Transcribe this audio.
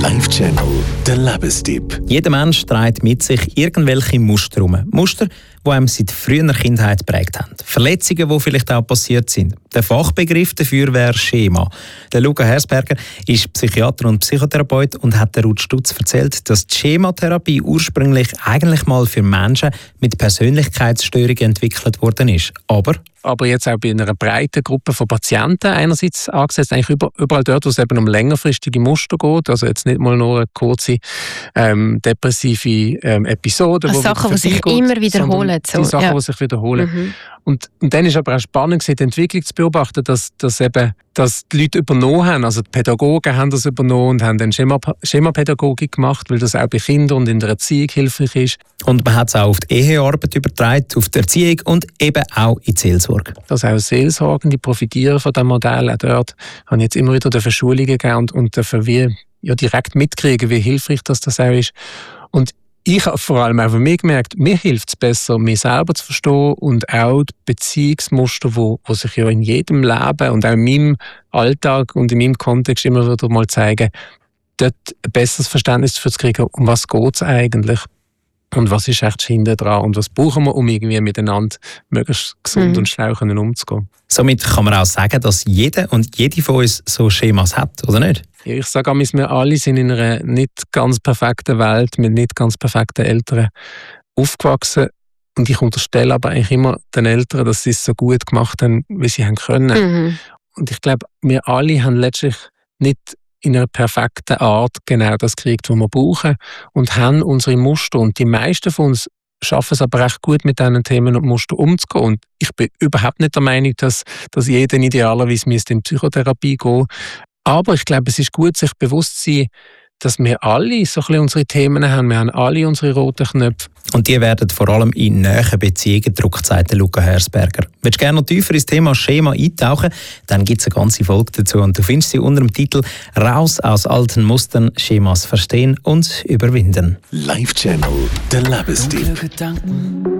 Live-Channel, der Lebenstipp. Jeder Mensch trägt mit sich irgendwelche Muster herum. Muster, die einem seit früher Kindheit geprägt haben. Verletzungen, die vielleicht auch passiert sind. Der Fachbegriff dafür wäre Schema. Der Luca Hersberger ist Psychiater und Psychotherapeut und hat der Ruth Stutz erzählt, dass die Schematherapie ursprünglich eigentlich mal für Menschen mit Persönlichkeitsstörungen entwickelt worden ist. Aber jetzt auch bei einer breiten Gruppe von Patienten einerseits angesetzt, eigentlich überall dort, wo es eben um längerfristige Muster geht, also jetzt nicht mal nur eine kurze depressive Episode. Also Sachen, die sich immer wiederholen. So. Die Sachen, die sich wiederholen. Mhm. Und dann ist aber auch spannend, die Entwicklung zu beobachten, dass die Leute übernommen haben, also die Pädagogen haben das übernommen und haben dann Schemapädagogik gemacht, weil das auch bei Kindern und in der Erziehung hilfreich ist. Und man hat es auch auf die Ehearbeit übertragen, auf die Erziehung und eben auch in die Seelsorge. Dass auch Seelsorgende profitieren von diesem Modell. Auch dort habe ich jetzt immer wieder Schulungen gegeben und dafür direkt mitkriegen, wie hilfreich das auch ist. Und ich habe vor allem auch für mich gemerkt, mir hilft es besser, mich selber zu verstehen und auch die Beziehungsmuster, die sich ja in jedem Leben und auch in meinem Alltag und in meinem Kontext immer wieder mal zeigen, dort ein besseres Verständnis dafür zu kriegen, um was geht es eigentlich und was ist echt hinten dran und was brauchen wir, um irgendwie miteinander möglichst gesund und schlau umzugehen. Somit kann man auch sagen, dass jeder und jede von uns so Schemas hat, oder nicht? Ja, ich sage auch, wir alle sind in einer nicht ganz perfekten Welt mit nicht ganz perfekten Eltern aufgewachsen. Und ich unterstelle aber eigentlich immer den Eltern, dass sie es so gut gemacht haben, wie sie haben können. Mhm. Und ich glaube, wir alle haben letztlich nicht in einer perfekten Art genau das gekriegt, was wir brauchen und haben unsere Muster. Und die meisten von uns schaffen es aber recht gut, mit diesen Themen und Mustern umzugehen. Und ich bin überhaupt nicht der Meinung, dass jeder idealerweise in Psychotherapie gehen müsste. Aber ich glaube, es ist gut, sich bewusst zu sein, dass wir alle so ein bisschen unsere Themen haben. Wir haben alle unsere roten Knöpfe. Und die werden vor allem in nahen Beziehungen gedruckt, sagt Luca Hersberger. Willst du gerne noch tiefer ins Thema Schema eintauchen? Dann gibt es eine ganze Folge dazu. Und du findest sie unter dem Titel «Raus aus alten Mustern, Schemas verstehen und überwinden». Live-Channel, der Lebenstipp. Dunkle Gedanken